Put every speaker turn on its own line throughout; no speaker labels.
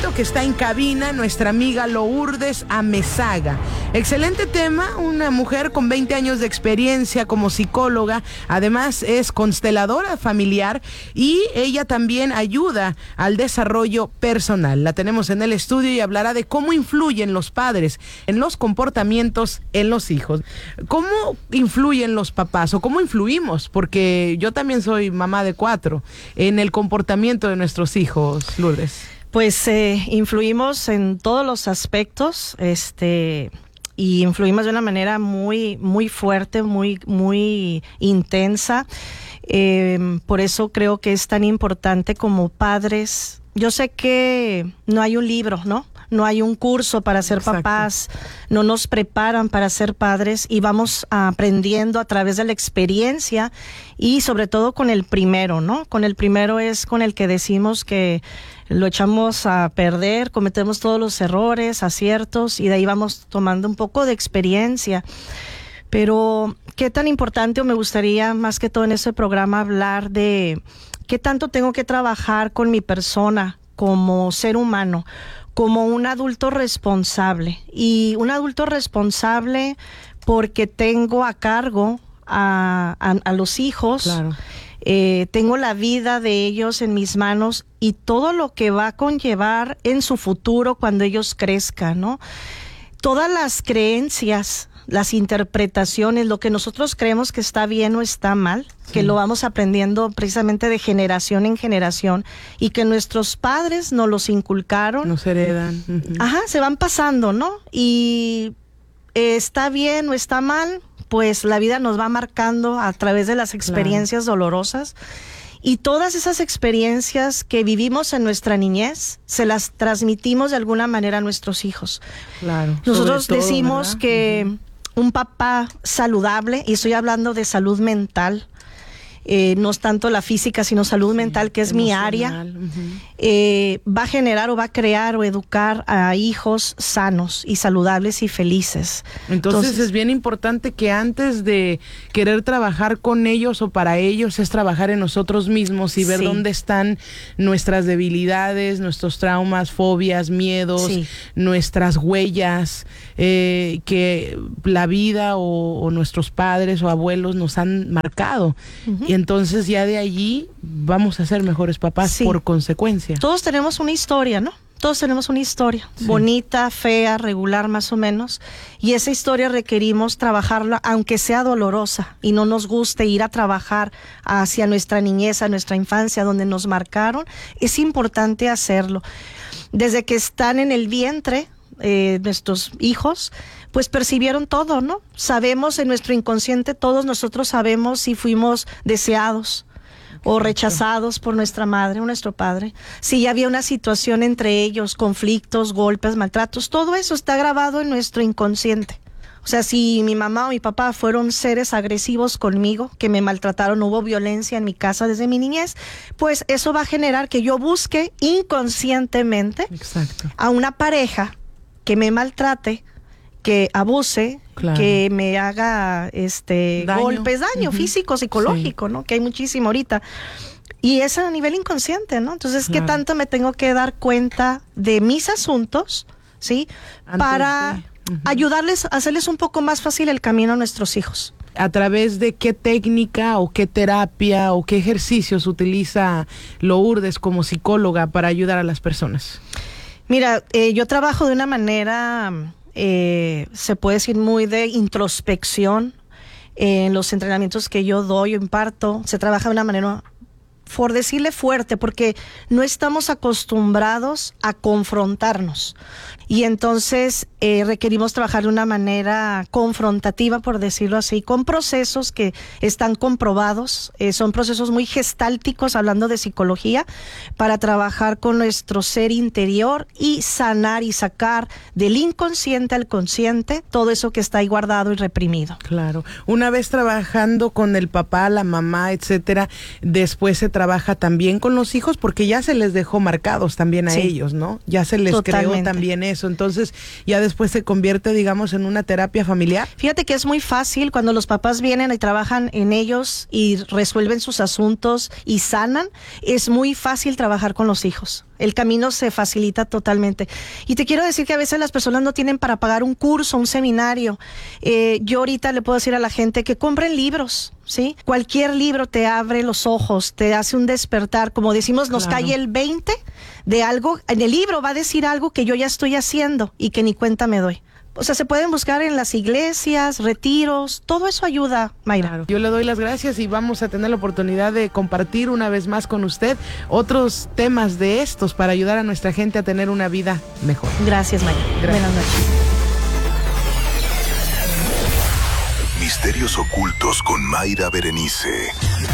repito que está en cabina nuestra amiga Lourdes Amezaga. Excelente tema, una mujer con 20 años de experiencia como psicóloga, además es consteladora familiar y ella también ayuda al desarrollo personal. La tenemos en el estudio y hablará de cómo influyen los padres en los comportamientos en los hijos. ¿Cómo influyen los papás o cómo influimos? Porque yo también soy mamá de 4 en el comportamiento de nuestros hijos, Lourdes.
Pues influimos en todos los aspectos, y influimos de una manera muy, muy fuerte, muy, muy intensa. Por eso creo que es tan importante como padres. Yo sé que no hay un libro, ¿no? No hay un curso para ser papás, no nos preparan para ser padres y vamos aprendiendo a través de la experiencia y sobre todo con el primero, ¿no? Con el primero es con el que decimos que lo echamos a perder, cometemos todos los errores, aciertos y de ahí vamos tomando un poco de experiencia. Pero qué tan importante, o me gustaría más que todo en este programa hablar de qué tanto tengo que trabajar con mi persona como ser humano, como un adulto responsable. Y un adulto responsable porque tengo a cargo a los hijos, claro. Tengo la vida de ellos en mis manos y todo lo que va a conllevar en su futuro cuando ellos crezcan, ¿no? Todas las creencias, las interpretaciones, lo que nosotros creemos que está bien o está mal, que lo vamos aprendiendo precisamente de generación en generación y que nuestros padres nos los inculcaron.
Nos heredan.
Ajá, se van pasando, ¿no? Y está bien o está mal, pues la vida nos va marcando a través de las experiencias dolorosas. Y todas esas experiencias que vivimos en nuestra niñez, se las transmitimos de alguna manera a nuestros hijos.
Claro.
Nosotros decimos, ¿verdad?, que un papá saludable, y estoy hablando de salud mental, no es tanto la física, sino salud mental, que es mi área, va a generar o va a crear o educar a hijos sanos y saludables y felices.
Entonces es bien importante que antes de querer trabajar con ellos o para ellos es trabajar en nosotros mismos y ver dónde están nuestras debilidades, nuestros traumas, fobias, miedos, nuestras huellas, que la vida o nuestros padres o abuelos nos han marcado. Y entonces ya de allí vamos a ser mejores papás por consecuencia.
Todos tenemos una historia, ¿no? Todos tenemos una historia, bonita, fea, regular más o menos, y esa historia requerimos trabajarla, aunque sea dolorosa y no nos guste ir a trabajar hacia nuestra niñez, a nuestra infancia, donde nos marcaron, es importante hacerlo. Desde que están en el vientre, nuestros hijos, pues percibieron todo, ¿no? Sabemos en nuestro inconsciente, todos nosotros sabemos si fuimos deseados o rechazados por nuestra madre o nuestro padre, si ya había una situación entre ellos, conflictos, golpes, maltratos, todo eso está grabado en nuestro inconsciente. O sea, si mi mamá o mi papá fueron seres agresivos conmigo, que me maltrataron, hubo violencia en mi casa desde mi niñez, pues eso va a generar que yo busque inconscientemente a una pareja que me maltrate, que abuse, que me haga golpes, daño físico, psicológico, ¿no? Que hay muchísimo ahorita. Y es a nivel inconsciente, ¿no? Entonces, ¿qué tanto me tengo que dar cuenta de mis asuntos, sí? Para ayudarles, hacerles un poco más fácil el camino a nuestros hijos.
¿A través de qué técnica o qué terapia o qué ejercicios utiliza Lourdes como psicóloga para ayudar a las personas?
Mira, yo trabajo de una manera, se puede decir, muy de introspección. En los entrenamientos que yo doy o imparto, se trabaja de una manera, por decirle, fuerte, porque no estamos acostumbrados a confrontarnos. Y entonces requerimos trabajar de una manera confrontativa, por decirlo así, con procesos que están comprobados, son procesos muy gestálticos, hablando de psicología, para trabajar con nuestro ser interior y sanar y sacar del inconsciente al consciente todo eso que está ahí guardado y reprimido.
Claro. Una vez trabajando con el papá, la mamá, etcétera, después se trabaja también con los hijos, porque ya se les dejó marcados también a ellos, ¿no? Ya se les creó también eso. Entonces, ya después se convierte, digamos, en una terapia familiar.
Fíjate que es muy fácil cuando los papás vienen y trabajan en ellos y resuelven sus asuntos y sanan. Es muy fácil trabajar con los hijos. el camino se facilita totalmente. Y te quiero decir que a veces las personas no tienen para pagar un curso, un seminario. Yo ahorita le puedo decir a la gente que compren libros, ¿sí? Cualquier libro te abre los ojos, te hace un despertar. Como decimos, nos cae el 20 de algo. En el libro va a decir algo que yo ya estoy haciendo y que ni cuenta me doy. O sea, se pueden buscar en las iglesias, retiros, todo eso ayuda, Mayra.
Claro. Yo le doy las gracias y vamos a tener la oportunidad de compartir una vez más con usted otros temas de estos para ayudar a nuestra gente a tener una vida mejor.
Gracias, Mayra. Buenas noches.
Misterios ocultos con Mayra Berenice.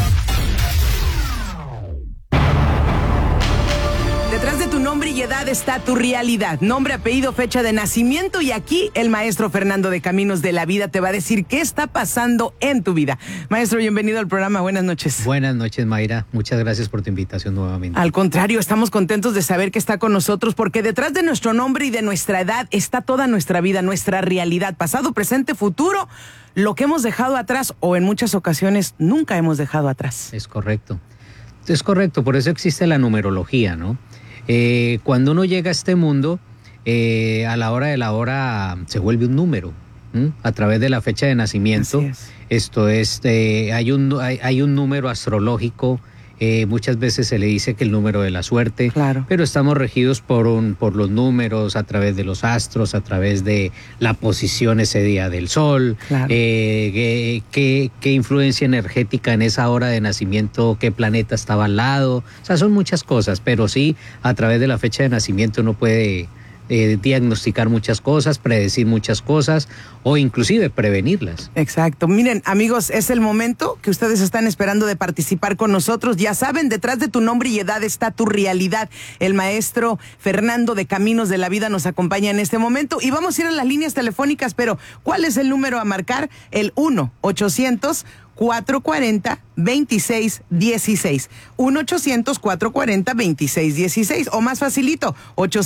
Detrás de tu nombre y edad está tu realidad. Nombre, apellido, fecha de nacimiento. Y aquí el maestro Fernando de Caminos de la Vida te va a decir qué está pasando en tu vida. Maestro, bienvenido al programa. Buenas noches.
Buenas noches, Mayra. Muchas gracias por tu invitación nuevamente.
Al contrario, estamos contentos de saber que está con nosotros porque detrás de nuestro nombre y de nuestra edad está toda nuestra vida, nuestra realidad, pasado, presente, futuro, lo que hemos dejado atrás o en muchas ocasiones nunca hemos dejado atrás.
Es correcto. Es correcto, por eso existe la numerología, ¿no? Cuando uno llega a este mundo, a la hora de la hora se vuelve un número, a través de la fecha de nacimiento.
Así es.
Esto es, hay un número astrológico. Muchas veces se le dice que el número de la suerte,
claro,
pero estamos regidos por los números, a través de los astros, a través de la posición ese día del sol,
claro,
qué influencia energética en esa hora de nacimiento, qué planeta estaba al lado. O sea, son muchas cosas, pero sí, a través de la fecha de nacimiento uno puede diagnosticar muchas cosas, predecir muchas cosas o inclusive prevenirlas.
Exacto. Miren, amigos, es el momento que ustedes están esperando de participar con nosotros. Ya saben, detrás de tu nombre y edad está tu realidad. El maestro Fernando de Caminos de la Vida nos acompaña en este momento y vamos a ir a las líneas telefónicas, pero ¿cuál es el número a marcar? El 1-800-440-2616. 1-800-440-2616. O más facilito,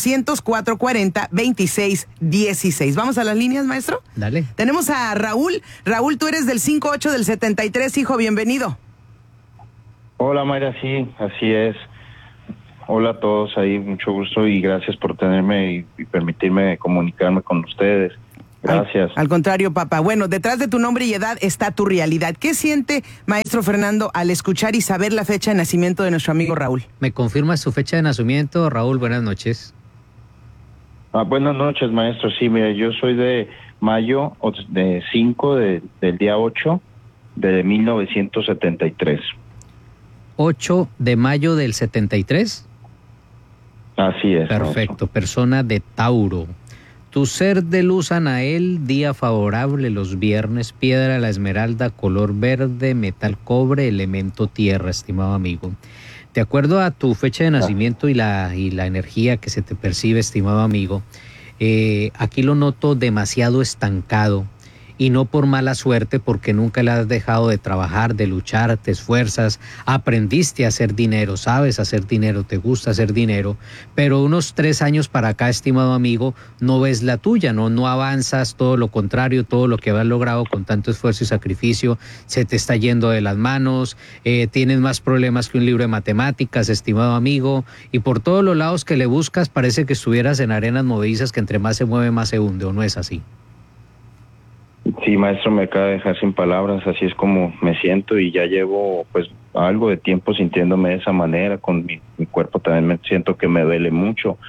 800-440-2616. ¿Vamos a las líneas, maestro?
Dale.
Tenemos a Raúl. Raúl, tú eres del 58 del 73, hijo, bienvenido.
Hola, Mayra, sí, así es. Hola a todos ahí, mucho gusto y gracias por tenerme y permitirme comunicarme con ustedes. Gracias.
Al contrario, papá. Bueno, detrás de tu nombre y edad está tu realidad. ¿Qué siente, maestro Fernando, al escuchar y saber la fecha de nacimiento de nuestro amigo Raúl?
¿Me confirmas su fecha de nacimiento, Raúl? Buenas noches.
Buenas noches, maestro. Sí, mira, yo soy de mayo, de 5 del día 8 de 1973.
8 de mayo del 73.
Así es.
Perfecto,
maestro.
Persona de Tauro. Tu ser de luz Anael, día favorable los viernes, piedra la esmeralda, color verde, metal cobre, elemento tierra, estimado amigo. De acuerdo a tu fecha de nacimiento y la energía que se te percibe, estimado amigo, aquí lo noto demasiado estancado. Y no por mala suerte, porque nunca le has dejado de trabajar, de luchar, te esfuerzas, aprendiste a hacer dinero, sabes hacer dinero, te gusta hacer dinero, pero unos 3 años para acá, estimado amigo, no ves la tuya, no avanzas, todo lo contrario, todo lo que has logrado con tanto esfuerzo y sacrificio se te está yendo de las manos, tienes más problemas que un libro de matemáticas, estimado amigo, y por todos los lados que le buscas parece que estuvieras en arenas movedizas que entre más se mueve más se hunde, ¿o no es así?
Sí, maestro, me acaba de dejar sin palabras, así es como me siento y ya llevo pues algo de tiempo sintiéndome de esa manera, con mi cuerpo también me siento que me duele mucho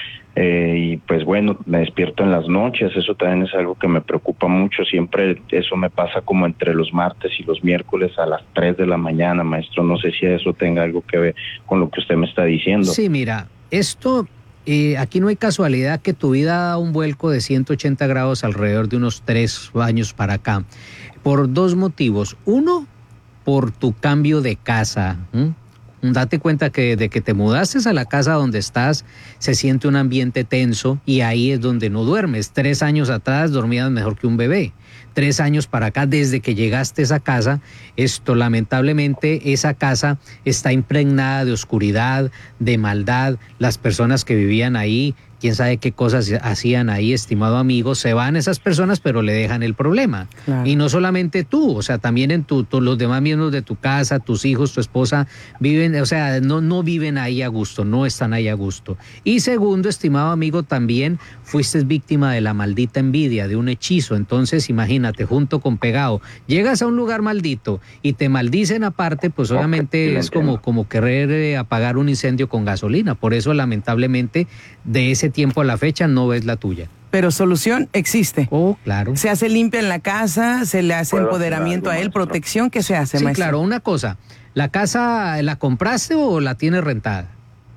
y pues bueno, me despierto en las noches, eso también es algo que me preocupa mucho, siempre eso me pasa como entre los martes y los miércoles a las 3 de la mañana, maestro, no sé si eso tenga algo que ver con lo que usted me está diciendo.
Sí, mira, esto... aquí no hay casualidad que tu vida da un vuelco de 180 grados alrededor de unos 3 años para acá, por 2 motivos. Uno, por tu cambio de casa. Date cuenta que desde que te mudaste a la casa donde estás, se siente un ambiente tenso y ahí es donde no duermes. 3 años atrás dormías mejor que un bebé. 3 años para acá, desde que llegaste a esa casa, lamentablemente, esa casa está impregnada de oscuridad, de maldad. Las personas que vivían ahí quién sabe qué cosas hacían ahí, estimado amigo. Se van esas personas, pero le dejan el problema.
Claro.
Y no solamente tú, o sea, también en los demás miembros de tu casa, tus hijos, tu esposa, viven, o sea, no viven ahí a gusto, no están ahí a gusto. Y segundo, estimado amigo, también fuiste víctima de la maldita envidia, de un hechizo. Entonces, imagínate, junto con pegado, llegas a un lugar maldito y te maldicen aparte, pues obviamente es como querer apagar un incendio con gasolina. Por eso, lamentablemente, de ese tiempo a la fecha no ves la tuya.
Pero solución existe.
Oh, claro.
Se hace limpia en la casa, se le hace empoderamiento a él,
maestro?
protección, ¿qué se hace,
Sí,
maestro?
claro, una cosa, ¿la casa la compraste o la tienes rentada?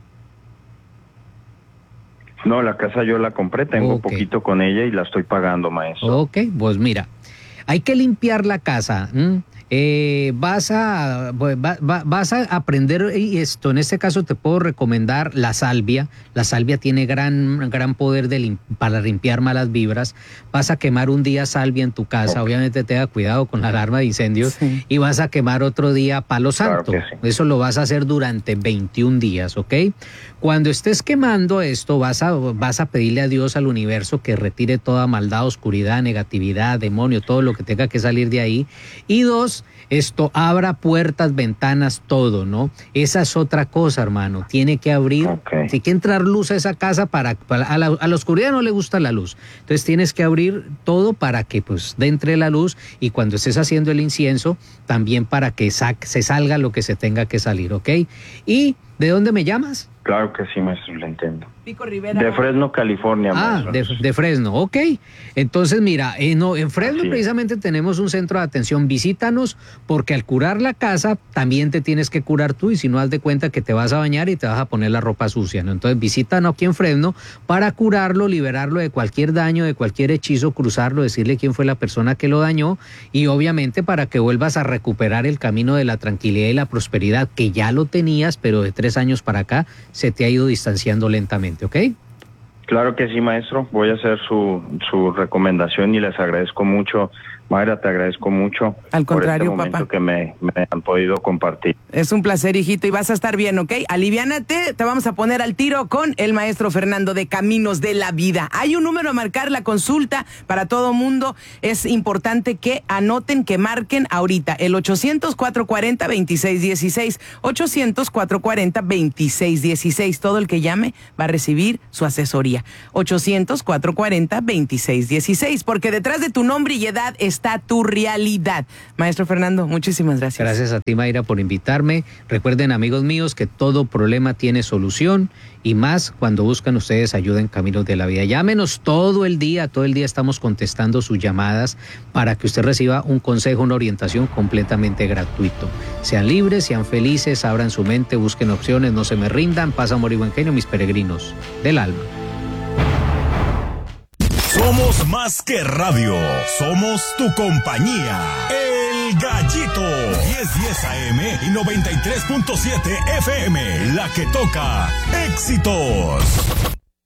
No, la casa yo la compré, tengo
Ok.
poquito con ella y la estoy pagando, maestro.
Ok, pues mira, hay que limpiar la casa. Vas a aprender esto. En este caso te puedo recomendar la salvia. La salvia tiene gran poder para limpiar malas vibras. Vas a quemar un día salvia en tu casa.
Ok.
Obviamente tenga cuidado con la alarma de incendios.
Sí.
Y vas a quemar otro día palo
Claro
santo.
que sí.
Eso lo vas a hacer durante 21 días, ¿ok? Cuando estés quemando esto, vas a pedirle a Dios, al universo, que retire toda maldad, oscuridad, negatividad, demonio, todo lo que tenga que salir de ahí. Y dos, esto abra puertas, ventanas, todo, ¿no? Esa es otra cosa, hermano. Tiene que abrir,
Ok.
tiene que entrar luz a esa casa a la oscuridad no le gusta la luz. Entonces tienes que abrir todo para que pues entre la luz, y cuando estés haciendo el incienso, también para que se salga lo que se tenga que salir, ¿ok? ¿Y de dónde me llamas?
Claro que sí, maestro, lo entiendo.
Pico Rivera.
De Fresno, California, maestro.
De Fresno, ok. Entonces, mira, en Fresno
Así es.
precisamente tenemos un centro de atención. Visítanos, porque al curar la casa, también te tienes que curar tú, y si no, haz de cuenta que te vas a bañar y te vas a poner la ropa sucia, ¿no? Entonces, visítanos aquí en Fresno para curarlo, liberarlo de cualquier daño, de cualquier hechizo, cruzarlo, decirle quién fue la persona que lo dañó, y obviamente para que vuelvas a recuperar el camino de la tranquilidad y la prosperidad, que ya lo tenías, pero de 3 años para acá se te ha ido distanciando lentamente, ¿ok?
Claro que sí, maestro. Voy a hacer su recomendación y les agradezco mucho. Mayra, te agradezco mucho
Al contrario,
por este momento
papá.
que me han podido compartir.
Es un placer, hijito, y vas a estar bien, ¿ok? Aliviánate, te vamos a poner al tiro con el maestro Fernando de Caminos de la Vida. Hay un número a marcar, la consulta para todo mundo. Es importante que anoten, que marquen ahorita. El 800-440-2616. 800-440-2616. Todo el que llame va a recibir su asesoría. 800-440-2616. Porque detrás de tu nombre y edad está tu realidad. Maestro Fernando, muchísimas gracias.
Gracias a ti, Mayra, por invitarme. Recuerden, amigos míos, que todo problema tiene solución, y más cuando buscan ustedes ayuda en Caminos de la Vida. Llámenos todo el día estamos contestando sus llamadas para que usted reciba un consejo, una orientación completamente gratuito. Sean libres, sean felices, abran su mente, busquen opciones, no se me rindan. Paz, amor y buen genio, mis peregrinos del alma.
Somos más que radio, somos tu compañía. El Gallito, 1010 AM y 93.7 FM, la que toca éxitos.